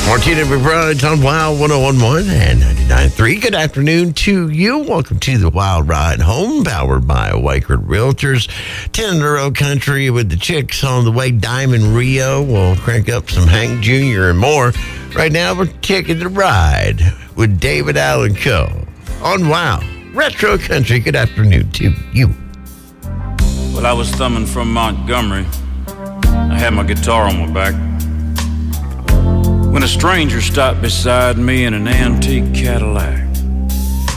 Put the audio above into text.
Martina McBride on Wild 101.1 and 99.3. Good afternoon to you. Welcome to the Wild Ride Home, powered by Wakeford Realtors. 10 in a row country with the chicks on the way. Diamond Rio will crank up some Hank Jr. and more. Right now, we're taking the ride with David Allen Co. on Wild Retro Country. Good afternoon to you. Well, I was thumbing from Montgomery. I had my guitar on my back when a stranger stopped beside me in an antique Cadillac.